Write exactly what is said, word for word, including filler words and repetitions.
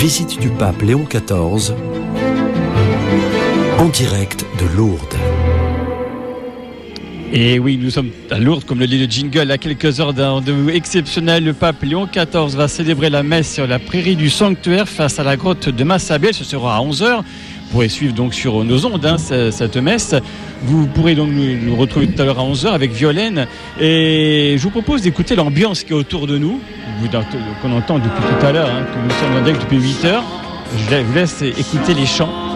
Visite du pape Léon quatorze en direct de Lourdes. Et oui, nous sommes à Lourdes, comme le dit le jingle, à quelques heures d'un rendez-vous exceptionnel. Le pape Léon quatorze va célébrer la messe sur la prairie du sanctuaire face à la grotte de Massabielle. Ce sera à onze heures. Vous pourrez suivre donc sur nos ondes hein, cette messe. Vous pourrez donc nous, nous retrouver tout à l'heure à onze heures avec Violaine. Et je vous propose d'écouter l'ambiance qui est autour de nous, qu'on entend depuis tout à l'heure, hein, que nous sommes en direct depuis huit heures. Je vous laisse écouter les chants.